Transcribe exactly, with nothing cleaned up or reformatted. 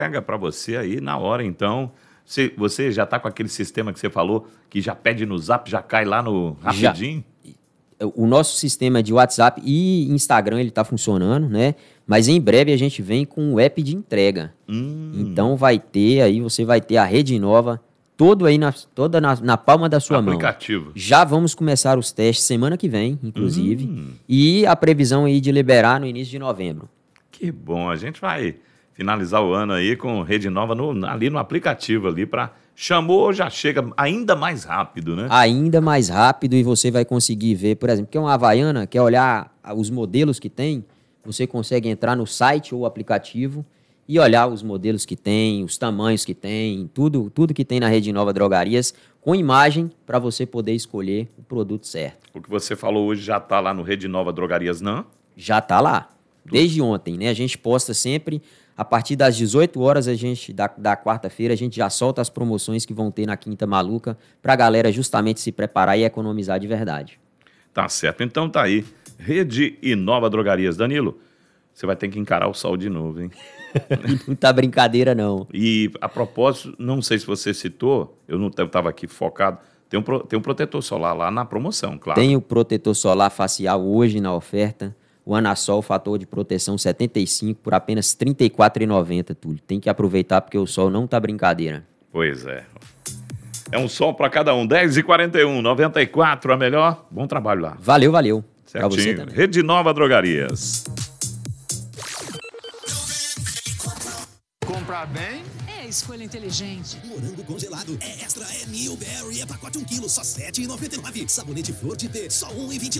Pega para você aí na hora, então. Você, você já está com aquele sistema que você falou, que já pede no Zap, já cai lá no rapidinho? Já. O nosso sistema de WhatsApp e Instagram, ele está funcionando, né? Mas em breve a gente vem com o app de entrega. Hum. Então vai ter aí, você vai ter a Rede Nova todo aí na, toda na, na palma da sua mão. Aplicativo. Já vamos começar os testes semana que vem, inclusive. Hum. E a previsão aí de liberar no início de novembro. Que bom, a gente vai finalizar o ano aí com Rede Nova no, ali no aplicativo ali para chamou, já chega ainda mais rápido, né? Ainda mais rápido e você vai conseguir ver, por exemplo, que é uma Havaiana, quer olhar os modelos que tem, você consegue entrar no site ou aplicativo e olhar os modelos que tem, os tamanhos que tem, tudo, tudo que tem na Rede Nova Drogarias, com imagem para você poder escolher o produto certo. O que você falou hoje já está lá no Rede Nova Drogarias, não? Já está lá. Desde ontem, né? A gente posta sempre, a partir das dezoito horas a gente, da, da quarta-feira, a gente já solta as promoções que vão ter na Quinta Maluca para a galera justamente se preparar e economizar de verdade. Tá certo. Então tá aí. Rede e Nova Drogarias. Danilo, você vai ter que encarar o sol de novo, hein? Não tá brincadeira, não. E a propósito, não sei se você citou, eu não estava aqui focado, tem um, tem um protetor solar lá na promoção, claro. Tem o protetor solar facial hoje na oferta. O Anasol, fator de proteção setenta e cinco por apenas trinta e quatro reais e noventa centavos, Túlio. Tem que aproveitar porque o sol não tá brincadeira. Pois é. É um sol para cada um. dez e quarenta e um, noventa e quatro a melhor. Bom trabalho lá. Valeu, valeu. Certinho. Pra você também. Rede Nova Drogarias. Comprar bem? É escolha inteligente. Morango congelado é extra, é Newberry, é pacote um quilo, só sete reais e noventa e nove. Sabonete Flor de T, só um real e vinte e nove.